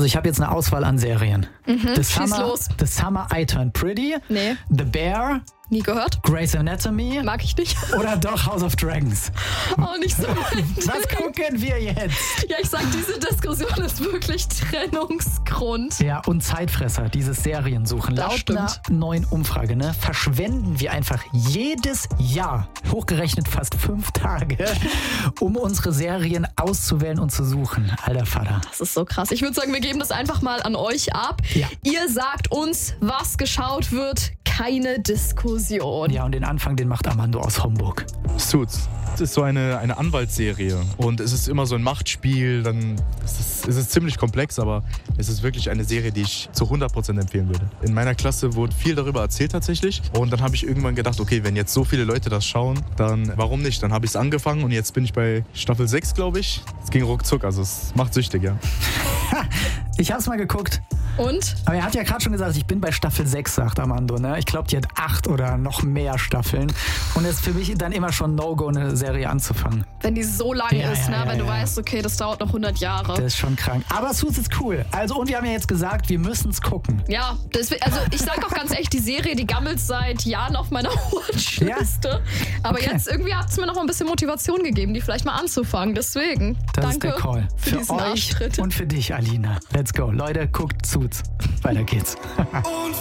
Also ich habe jetzt eine Auswahl an Serien. Schieß los. The Summer I Turned Pretty. Nee. The Bear. Nie gehört. Grey's Anatomy. Mag ich nicht. Oder doch House of Dragons. Auch nicht so. Was gucken wir jetzt? Ja, ich sag, diese Diskussion ist wirklich Trennungsgrund. Ja, und Zeitfresser, dieses Seriensuchen. Das Laut stimmt. einer neuen Umfrage, verschwenden wir einfach jedes Jahr, hochgerechnet fast 5 Tage, um unsere Serien auszuwählen und zu suchen. Alter Vater. Das ist so krass. Ich würde sagen, wir geben das einfach mal an euch ab. Ja. Ihr sagt uns, was geschaut wird. Keine Diskussion. Ja, und den Anfang, den macht Armando aus Homburg. Suits. Es ist so eine Anwaltsserie und es ist immer so ein Machtspiel, dann ist es ziemlich komplex, aber es ist wirklich eine Serie, die ich zu 100% empfehlen würde. In meiner Klasse wurde viel darüber erzählt tatsächlich und dann habe ich irgendwann gedacht, okay, wenn jetzt so viele Leute das schauen, dann warum nicht? Dann habe ich es angefangen und jetzt bin ich bei Staffel 6, glaube ich. Es ging ruckzuck, also es macht süchtig, ja. Ich hab's mal geguckt. Und? Aber er hat ja gerade schon gesagt, ich bin bei Staffel 6, sagt Armando. Ich glaube, die hat 8 oder noch mehr Staffeln. Und es ist für mich dann immer schon No-Go, eine Serie anzufangen. Wenn die so lang ist, wenn du weißt, okay, das dauert noch 100 Jahre. Das ist schon krank. Aber Suits ist cool. Also, und wir haben ja jetzt gesagt, wir müssen es gucken. Ja, also ich sag auch ganz ehrlich, die Serie, die gammelt seit Jahren auf meiner Watchliste. Ja? Aber Okay. Jetzt irgendwie hat es mir noch ein bisschen Motivation gegeben, die vielleicht mal anzufangen. Deswegen, Das danke ist der Call. für diesen euch Arschtritt. und für dich, Alina. Let's go. Leute, guckt Suits. Weiter geht's.